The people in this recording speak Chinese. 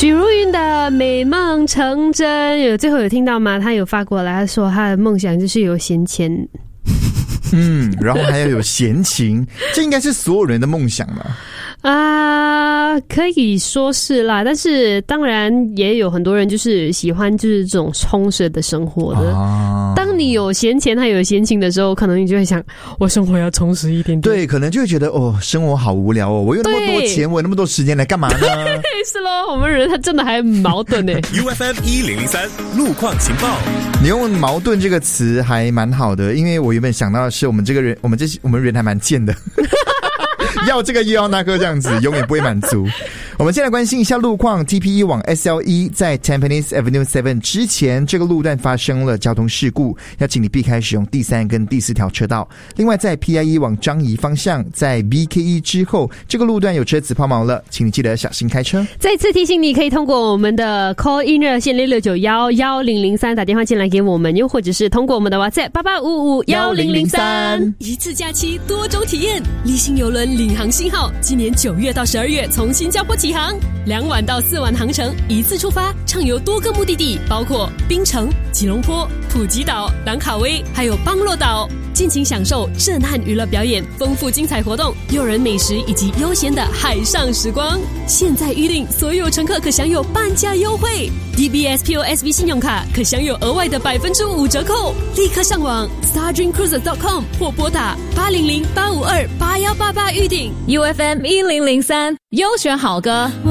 许茹芸的美梦成真，最后有听到吗？他有发过来，他说他的梦想就是有闲钱。 然后还要有闲情，这应该是所有人的梦想吧？ 可以说是啦，但是当然也有很多人就是喜欢就是这种充实的生活的。当你有闲钱还有闲情的时候，可能你就会想，我生活要充实一点点。 对，可能就会觉得生活好无聊哦，我有那么多钱，我有那么多时间来干嘛呢？ 是咯，我们人他真的还矛盾呢。 UFM 1003路况情报， 你用矛盾这个词还蛮好的，因为我原本想到的是我们人还蛮贱的。要这个又要那个这样子，永远不会满足。我们先来关心一下路况。 TPE 往 SLE 在 Tampines Avenue 7之前，这个路段发生了交通事故，要请你避开使用第3跟第4条车道。另外在 PIE 往张仪方向，在 BKE 之后，这个路段有车子抛锚了，请你记得小心开车。 再次提醒你，可以通过我们的 call in 热线66911003打电话进来给我们，又或者是通过我们的 WhatsApp 88551003。 一次假期多种体验，立新邮轮领航信号今年9月到12月从新加坡起航，2晚到4晚航程，一次出发，畅游多个目的地，包括槟城、吉隆坡、普吉岛、兰卡威，还有邦洛岛。尽情享受震撼娱乐表演、丰富精彩活动、诱人美食以及悠闲的海上时光。现在预订，所有乘客可享有半价优惠。DBS POSB 信用卡可享有额外的5%折扣。立刻上网 stardreamcruises.com 或拨打800-852-8188预订。 UFM 1003优选好歌。